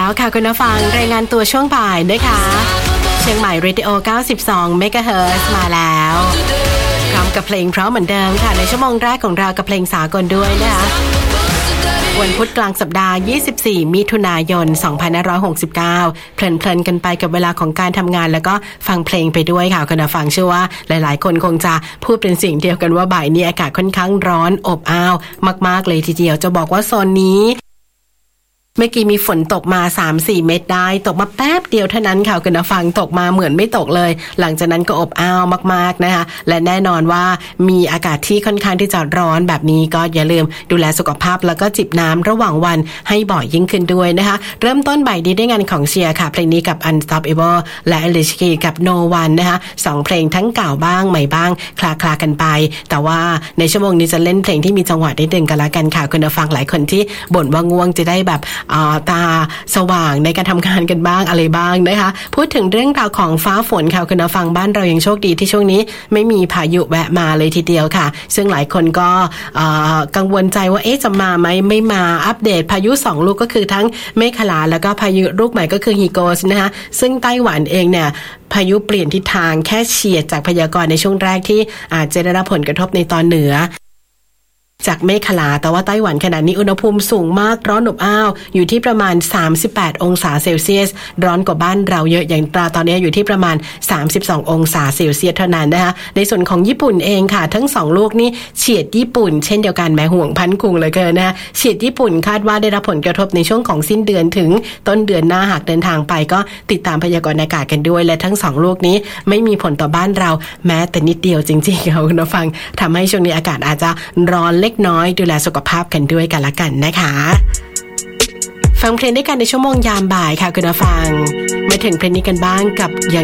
แล้วค่ะคุณผู้ฟังรายงานตัวช่วงบ่ายนะคะเชียงใหม่ Radio 92 MHz มาแล้วพร้อมกับเพลงเพราะเหมือนเดิมค่ะในชั่วโมงแรกของเรากับเพลงสากลด้วยนะคะวันพุธกลางสัปดาห์24มิถุนายน2569เพลินๆกันไปกับเวลาของการทำงานแล้วก็ฟังเพลงไปด้วยค่ะคุณผู้ฟังเชื่อว่าหลายๆคนคงจะพูดเป็นเสียงเดียวกันว่าบ่ายนี้อากาศค่อนข้างร้อนอบอ้าวมากๆเลยทีเดียวจะบอกว่าโซนนี้เมื่อกี้มีฝนตกมา 3-4 เม็ดได้ตกมาแป๊บเดียวเท่านั้นค่ะคุณผู้ฟังตกมาเหมือนไม่ตกเลยหลังจากนั้นก็อบอ้าวมากๆนะคะและแน่นอนว่ามีอากาศที่ค่อนข้างที่จะร้อนแบบนี้ก็อย่าลืมดูแลสุขภาพแล้วก็จิบน้ำระหว่างวันให้บ่อยยิ่งขึ้นด้วยนะคะเริ่มต้นบ่ายดีด้วยงานของเชียร์ค่ะเพลงนี้กับ Unstoppable และ Alicia Keys กับ No One นะคะ2เพลงทั้งเก่าบ้างใหม่บ้างคลากันไปแต่ว่าในชั่วโมงนี้จะเล่นเพลงที่มีจังหวะนิดนึงกันละกันค่ะคุณผู้ฟังหลายคนที่บ่นว่าง่วงจะได้แบบตาสว่างในการทำงานกันบ้างอะไรบ้างนะคะพูดถึงเรื่องราวของฟ้าฝนค่ะคุณผู้ฟังบ้านเรายังโชคดีที่ช่วงนี้ไม่มีพายุแวะมาเลยทีเดียวค่ะซึ่งหลายคนก็กังวลใจว่าจะมาไหมไม่มาอัปเดตพายุ2ลูกก็คือทั้งเมฆขลาแล้วก็พายุลูกใหม่ก็คือฮีโกสนะคะซึ่งไต้หวันเองเนี่ยพายุเปลี่ยนทิศทางแค่เฉียดจากพยากรณ์ในช่วงแรกที่อาจจะได้รับผลกระทบในตอนเหนือจากเมฆขลาแต่ว่าไต้หวันขณะนี้อุณหภูมิสูงมากร้อนอบอ้าวอยู่ที่ประมาณ38องศาเซลเซียสร้อนกว่าบ้านเราเยอะอย่างตอนนี้อยู่ที่ประมาณ32องศาเซลเซียสเท่านั้นนะคะในส่วนของญี่ปุ่นเองค่ะทั้ง2ลูกนี้เฉียดญี่ปุ่นเช่นเดียวกันแม้ห่วงพันกุงเลยเกินนะเฉียดญี่ปุ่นคาดว่าได้รับผลกระทบในช่วงของสิ้นเดือนถึงต้นเดือนหน้าหากเดินทางไปก็ติดตามพยากรณ์อากาศกันด้วยและทั้ง2ลูกนี้ไม่มีผลต่อบ้านเราแม้แต่นิดเดียวจริงๆค่ะคุณผู้ฟังทำให้ช่วงนี้อากาศอาจจะร้อนเล็กน้อยดูแลสุขภาพกันด้วยกันละกันนะคะฟังเพลงด้วยกันในชั่วโมงยามบ่ายค่ะคุณผู้ฟังมาถึงเพลงนี้กันบ้างกับอย่าง